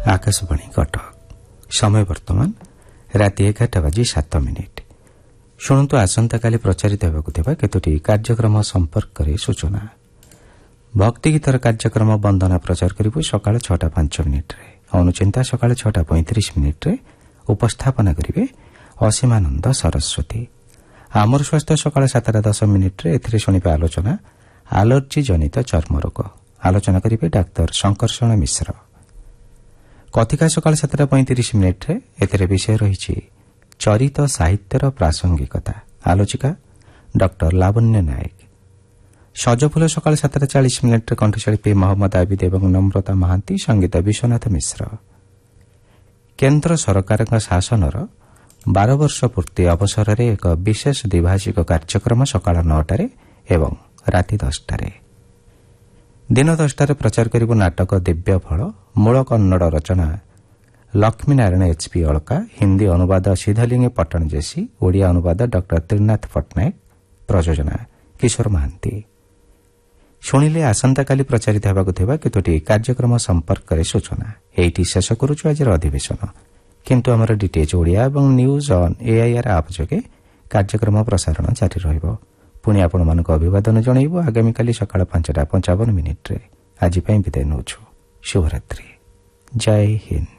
आकाशवाणी कटक समय वर्तमान राति 11:07 शुणु आसंता काली प्रचारित होगा केतोटी कार्यक्रम संपर्क सूचना भक्ति गीतर कार्यक्रम वंदना प्रचार करूँ सका 6:05 अनुचिंता सका 6:35 उपस्थापना करेंगे असीमानंद सरस्वती आमर स्वास्थ्य सका 7:10 ए शुणे आलोचना आलर्जी जनित चर्मरोग आलोचना करेंगे डाक्तर शंकरषण मिश्र कथिका सका 7:35 एथिरे विषय रही चरित साहित्यर प्रासंगिकता आलोचिका डॉक्टर लावण्य नायक सजफुल सका 7:40 कंठशिल्पी मोहम्मद आबिद एवं नम्रता महांती संगीत विश्वनाथ मिश्र केन्द्र सरकार शासनर 12 वर्ष पूर्ति अवसर में एक विशेष द्विभाषिक कार्यक्रम सका 9 एवं राति 10 दिन 10 प्रचार करिबु नाटक दिव्य फल मूल कन्नड़ रचना लक्ष्मीनारायण एचपी अलका हिंदी अनुवाद सिद्धलिंगे पट्टन जेसी ओडिया अनुवाद डॉक्टर त्रिनाथ पट्टनायक प्रयोजना किशोर महांती शुणिले आसंता काली प्रचारित होगा केतोटी कार्यक्रम संपर्क सूचना एटी शेष करुछु आज अधिवेशन किंतु आमर डीटीएच ओडिया और न्यूज ऑन एआईआर आप जोगे कार्यक्रम प्रसारण जारी रहिबो पुणी आपण मानक अभिवादन जणाइबो आगामी काली सकाळ 5:55 आज पई विदाय नउछु शुभरात्रि जय हिंद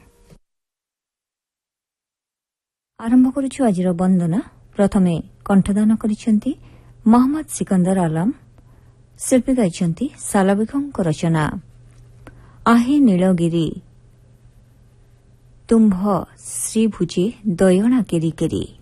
आरंभ करुछु आजिर वंदना प्रथमे कंठदान करिसेंती मोहम्मद सिकंदर आलम शिल्पी गाइछंती सालाबिखंक रचना आहे नीलगिरी तुम्भ श्रीभुजे दयणा केरी केरी।